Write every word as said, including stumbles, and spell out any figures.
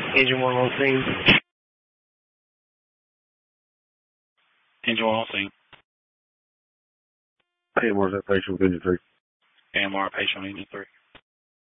Engine one on scene. Engine one on scene. A M R is that patient with engine three. A M R patient on engine three.